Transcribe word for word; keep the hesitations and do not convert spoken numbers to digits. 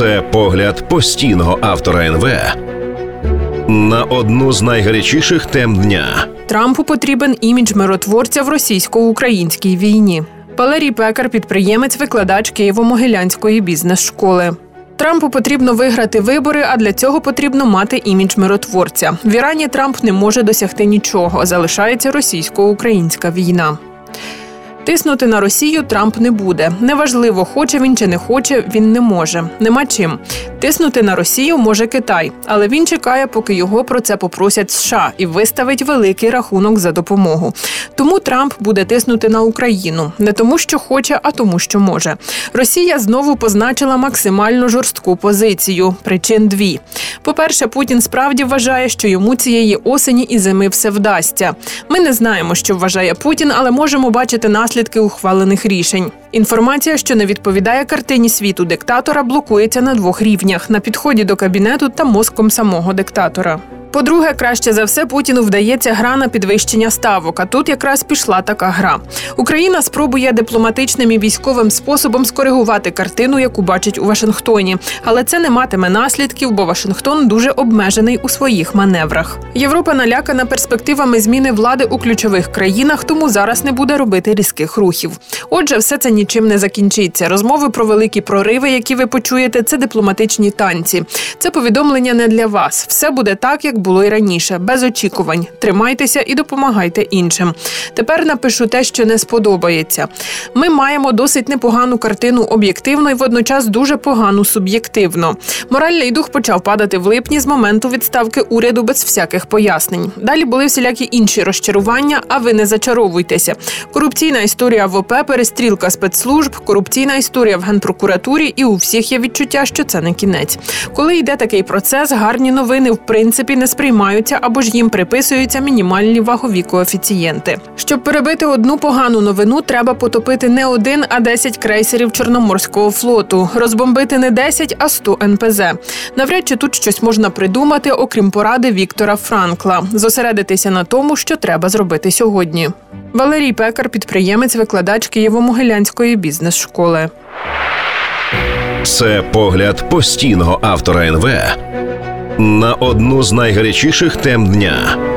Це погляд постійного автора ен ве на одну з найгарячіших тем дня. Трампу потрібен імідж миротворця в російсько-українській війні. Валерій Пекар – підприємець, викладач Києво-Могилянської бізнес-школи. Трампу потрібно виграти вибори, а для цього потрібно мати імідж миротворця. В Ірані Трамп не може досягти нічого, залишається російсько-українська війна. Тиснути на Росію Трамп не буде. Неважливо, хоче він чи не хоче, він не може. Нема чим. Тиснути на Росію може Китай, але він чекає, поки його про це попросять США і виставить великий рахунок за допомогу. Тому Трамп буде тиснути на Україну. Не тому, що хоче, а тому, що може. Росія знову позначила максимально жорстку позицію. Причин дві. По-перше, Путін справді вважає, що йому цієї осені і зими все вдасться. Ми не знаємо, що вважає Путін, але можемо бачити наслідки ухвалених рішень. Інформація, що не відповідає картині світу диктатора, блокується на двох рівнях – на підході до кабінету та мозком самого диктатора. По-друге, краще за все Путіну вдається гра на підвищення ставок, а тут якраз пішла така гра. Україна спробує дипломатичним і військовим способом скоригувати картину, яку бачить у Вашингтоні. Але це не матиме наслідків, бо Вашингтон дуже обмежений у своїх маневрах. Європа налякана перспективами зміни влади у ключових країнах, тому зараз не буде робити різких рухів. Отже, все це нічим не закінчиться. Розмови про великі прориви, які ви почуєте, це дипломатичні танці. Це повідомлення не для вас. Все буде так, як було й раніше, без очікувань. Тримайтеся і допомагайте іншим. Тепер напишу те, що не сподобається. Ми маємо досить непогану картину об'єктивно і водночас дуже погану суб'єктивно. Моральний дух почав падати в липні з моменту відставки уряду без всяких пояснень. Далі були всілякі інші розчарування, а ви не зачаровуйтеся. Корупційна історія в ОП, перестрілка спецслужб, корупційна історія в Генпрокуратурі, і у всіх є відчуття, що це не кінець. Коли йде такий процес, гарні новини в принципі не сприймаються або ж їм приписуються мінімальні вагові коефіцієнти. Щоб перебити одну погану новину, треба потопити не один, а десять крейсерів Чорноморського флоту. Розбомбити не десять, а сто ен пе зет. Навряд чи тут щось можна придумати, окрім поради Віктора Франкла. Зосередитися на тому, що треба зробити сьогодні. Валерій Пекар – підприємець, викладач Києво-Могилянської бізнес-школи. Це погляд постійного автора ен ве на одну з найгарячіших тем дня.